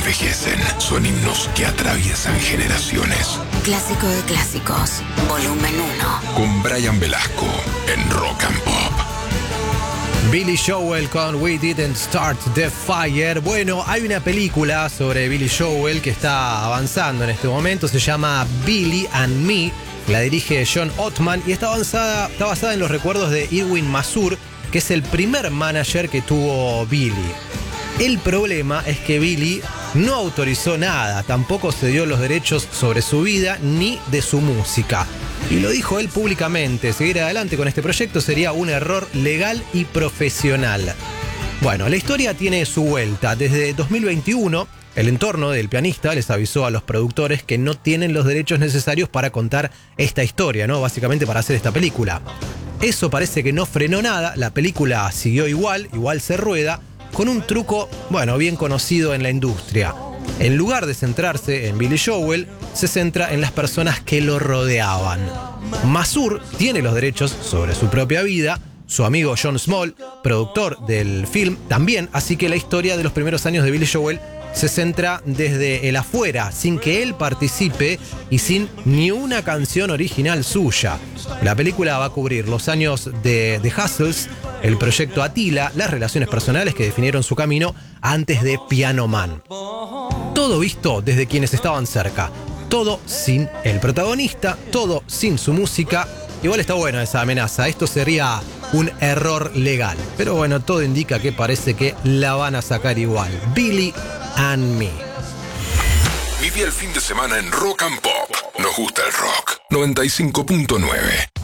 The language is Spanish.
envejecen. Son himnos que atraviesan generaciones. Clásico de clásicos, volumen 1. Con Brian Velasco en Rock and Pop. Billy Joel con We Didn't Start the Fire. Bueno, hay una película sobre Billy Joel que está avanzando en este momento. Se llama Billy and Me. La dirige John Ottman y está basada en los recuerdos de Irwin Masur, que es el primer manager que tuvo Billy. El problema es que Billy no autorizó nada, tampoco cedió los derechos sobre su vida ni de su música. Y lo dijo él públicamente, seguir adelante con este proyecto sería un error legal y profesional. Bueno, la historia tiene su vuelta. Desde 2021, el entorno del pianista les avisó a los productores que no tienen los derechos necesarios para contar esta historia, ¿no? Básicamente para hacer esta película. Eso parece que no frenó nada, la película siguió igual se rueda, con un truco, bien conocido en la industria. En lugar de centrarse en Billy Joel, se centra en las personas que lo rodeaban. Masur tiene los derechos sobre su propia vida, su amigo John Small, productor del film, también, así que la historia de los primeros años de Billy Joel se centra desde el afuera, sin que él participe y sin ni una canción original suya. La película va a cubrir los años de The Hustles, el proyecto Attila, las relaciones personales que definieron su camino antes de Piano Man. Todo visto desde quienes estaban cerca, todo sin el protagonista, todo sin su música. Igual está buena esa amenaza, esto sería un error legal. Pero bueno, todo indica que parece que la van a sacar igual. Billy and Me. Viví el fin de semana en Rock and Pop. Nos gusta el rock. 95.9.